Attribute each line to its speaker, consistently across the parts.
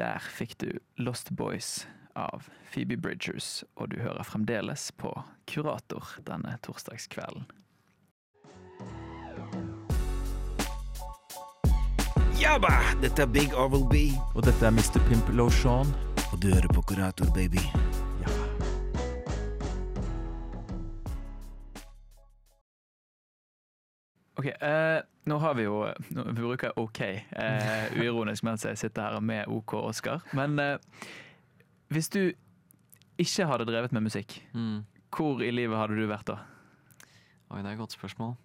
Speaker 1: Der fikk du Lost Boys av Phoebe Bridgers, og du hører fremdeles på Kurator denne torsdagskvelden.
Speaker 2: Jabba! Dette Big Orville B.
Speaker 3: Og dette Mr. Pimp Lotion.
Speaker 2: Og du hører på Kurator, baby.
Speaker 3: Ja.
Speaker 1: Ok, nå har vi jo, vi bruker ok, uironisk mens jeg sitter her med OK Oscar, men hvis du ikke hadde drevet med musikk, hvor i livet hadde du vært da?
Speaker 4: Oi, det et godt spørsmål.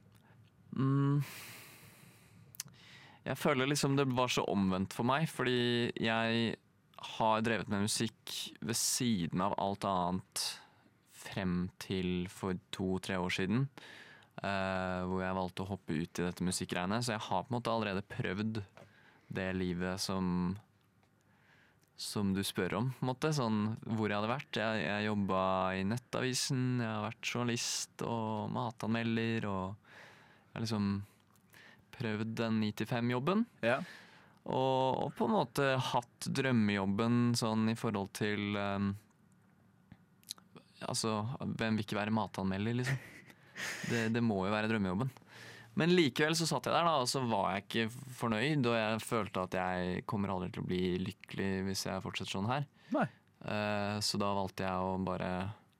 Speaker 4: Jeg føler liksom det var så omvendt for meg, fordi jeg har drevet med musikk ved siden av alt annet frem til for 2-3 år siden, hvor jeg valgte å hoppe ut i dette musikkgreiene. Så jeg har på en måte allerede prøvd det livet som du spør om, på en måte. Sånn, hvor jeg hadde vært. Jeg jobbet i Nettavisen, jeg har vært journalist og matanmelder, og jeg har liksom prøvd den 9-5-jobben.
Speaker 1: Ja.
Speaker 4: Og på en måte hatt drømmejobben sånn i forhold til altså, hvem vil ikke være matanmelder, liksom? Det må jo være drømmejobben. Men likevel så satt jeg der da, og så var jeg ikke fornøyd, og jeg følte at jeg kommer aldri til å bli lykkelig hvis jeg fortsetter sånn her.
Speaker 1: Nei.
Speaker 4: Så da valgte jeg å bare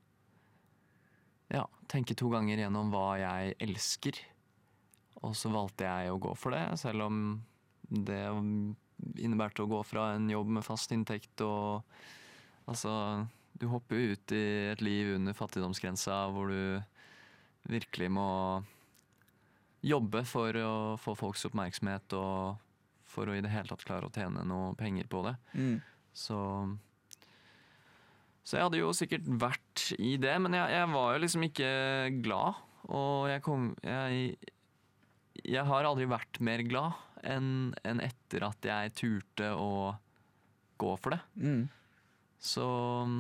Speaker 4: tenke 2 ganger gjennom hva jeg elsker. Og så valgte jeg å gå for det, selv om det innebærte å gå fra en jobb med fast inntekt, og altså, du hopper ut i et liv under fattigdomsgrensa, hvor du virkelig må jobbe for å få folks oppmerksomhet og for å i det hele tatt klare å tjene noe penger på det. Så jeg hadde jo sikkert vært i det, men jeg var jo liksom ikke glad, og jeg har aldri vært mer glad enn etter at jeg turte å gå for det. Så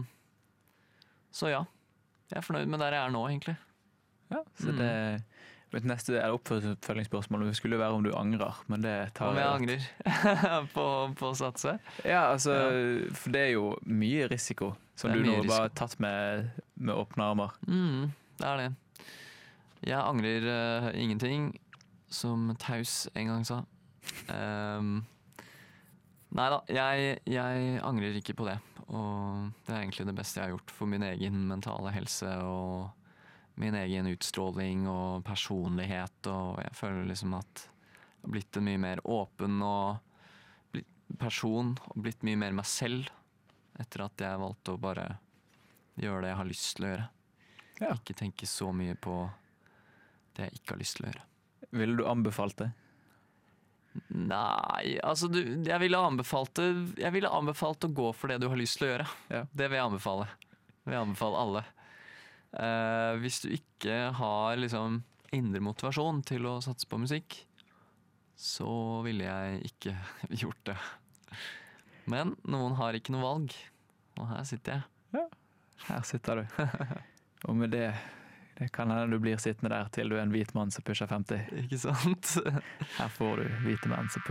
Speaker 4: ja, jeg fornøyd med der jeg nå egentlig.
Speaker 1: Ja, så det neste oppfølgingsspørsmål skulle være om du angrer, men det tar
Speaker 4: om jeg angrer på å satse?
Speaker 1: Ja, altså, for det jo mye risiko som du nå bare har tatt med åpne armer.
Speaker 4: Det det. Jeg angrer ingenting, som Taus en gang sa. Neida, jeg angrer ikke på det, og det egentlig det beste jeg har gjort for min egen mentale helse og min egen utstråling og personlighet, og jeg føler liksom at jeg har blitt en mye mer åpen og person, og blitt mye mer meg selv, etter at jeg valgte å bare gjøre det jeg har lyst til å gjøre.
Speaker 1: Ja.
Speaker 4: Ikke tenke så mye på det jeg ikke har lyst til å gjøre.
Speaker 1: Ville du anbefalt det?
Speaker 4: Nei, altså jeg ville anbefalt å gå for det du har lyst til å gjøre.
Speaker 1: Ja.
Speaker 4: Det vil jeg anbefale. Det vil jeg anbefale alle. Hvis du ikke har liksom indre motivasjon til å satse på musikk, så ville jeg ikke gjort det. Men noen har ikke noe valg, og her sitter jeg.
Speaker 1: Ja, her sitter du. Og med det kan hende du blir sittende der til du en hvit mann som pusher 50.
Speaker 4: Ikke sant?
Speaker 1: Her får du hvite menn som pusher